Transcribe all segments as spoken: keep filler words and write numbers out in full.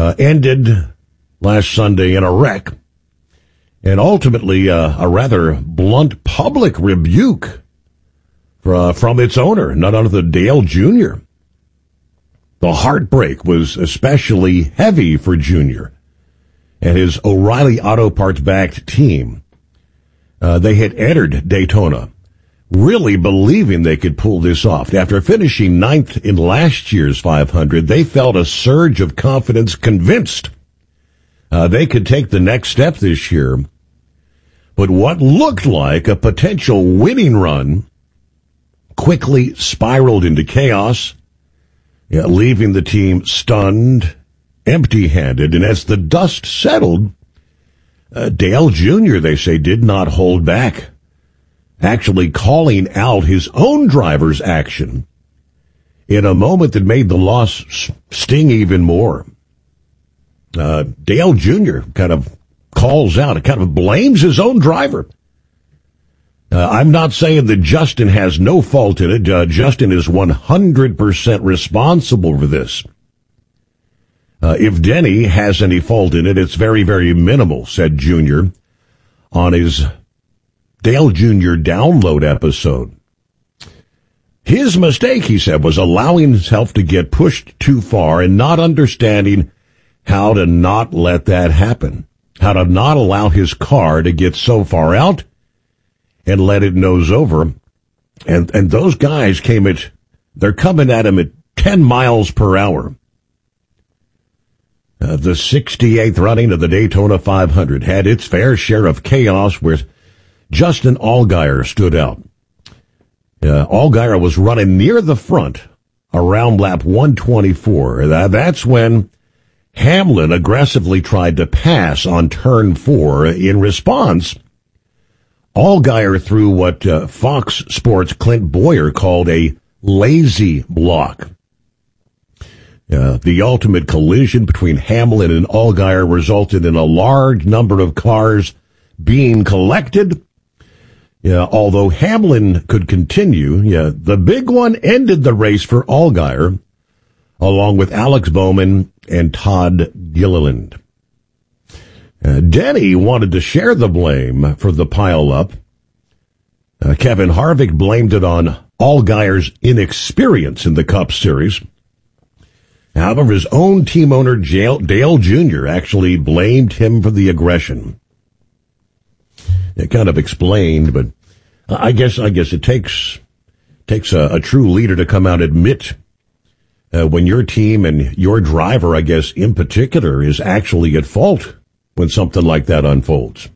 uh, ended last Sunday in a wreck, and ultimately uh, a rather blunt public rebuke for, uh, from its owner, none other than Dale Junior The heartbreak was especially heavy for Junior and his O'Reilly Auto Parts-backed team. Uh, they had entered Daytona really believing they could pull this off. After finishing ninth in last year's five hundred, they felt a surge of confidence, convinced uh, they could take the next step this year. But what looked like a potential winning run quickly spiraled into chaos, yeah, leaving the team stunned, empty-handed. And as the dust settled, uh, Dale Junior, they say, did not hold back, actually calling out his own driver's action in a moment that made the loss sting even more. Uh, Dale Junior kind of calls out, kind of blames his own driver. Uh, I'm not saying that Justin has no fault in it. Uh, Justin is one hundred percent responsible for this. Uh, if Denny has any fault in it, it's very, very minimal, said Junior on his Dale Junior download episode. His mistake, he said, was allowing himself to get pushed too far and not understanding how to not let that happen, how to not allow his car to get so far out and let it nose over. And, and those guys came at, they're coming at him at ten miles per hour. Uh, the sixty-eighth running of the Daytona five hundred had its fair share of chaos where Justin Allgaier stood out. Uh, Allgaier was running near the front around lap one twenty-four. That, that's when Hamlin aggressively tried to pass on turn four. In response, Allgaier threw what uh, Fox Sports' Clint Boyer called a lazy block. Uh, the ultimate collision between Hamlin and Allgaier resulted in a large number of cars being collected. Yeah, although Hamlin could continue, yeah, the big one ended the race for Allgaier, along with Alex Bowman and Todd Gilliland. Uh, Denny wanted to share the blame for the pileup. Uh, Kevin Harvick blamed it on Allgaier's inexperience in the Cup Series. However, his own team owner, Dale Junior, actually blamed him for the aggression. It kind of explained, but I guess I guess it takes takes a, a true leader to come out and admit uh, when your team and your driver, I guess in particular, is actually at fault when something like that unfolds.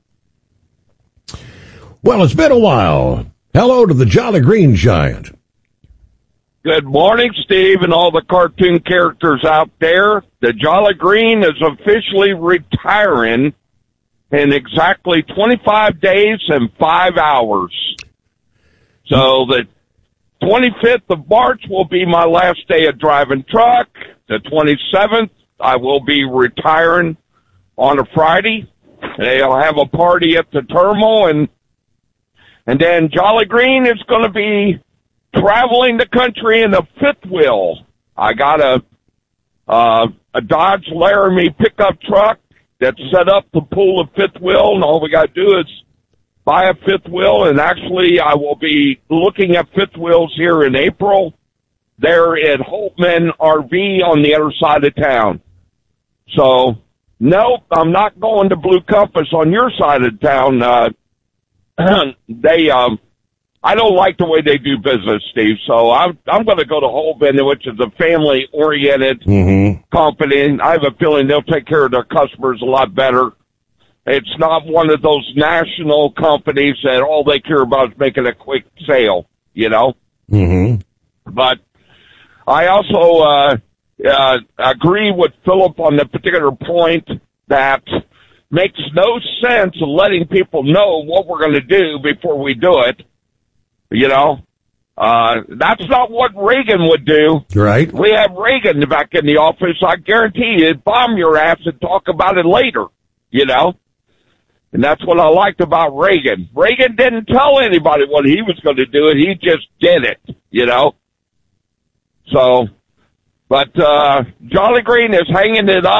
Well, it's been a while. Hello to the Jolly Green Giant. Good morning, Steve, and all the cartoon characters out there. The Jolly Green is officially retiring in exactly twenty-five days and five hours. So the twenty-fifth of March will be my last day of driving truck. The twenty-seventh, I will be retiring on a Friday. They'll have a party at the terminal, and and then Jolly Green is going to be traveling the country in a fifth wheel. I got a uh, a Dodge Laramie pickup truck that's set up to pull a fifth wheel, and all we got to do is buy a fifth wheel. And actually, I will be looking at fifth wheels here in April. They're at Holtman R V on the other side of town. So, nope, I'm not going to Blue Compass on your side of town. Uh, they, um, I don't like the way they do business, Steve. So I'm I'm going to go to Holtman, which is a family-oriented mm-hmm. company. I have a feeling they'll take care of their customers a lot better. It's not one of those national companies that all they care about is making a quick sale, you know. Mm-hmm. But I also uh, uh, agree with Philip on the particular point that makes no sense of letting people know what we're going to do before we do it. You know, uh, that's not what Reagan would do. Right. We have Reagan back in the office. I guarantee you, he'd bomb your ass and talk about it later, you know. And that's what I liked about Reagan. Reagan didn't tell anybody what he was going to do, and he just did it, you know. So, but uh, Jolly Green is hanging it up.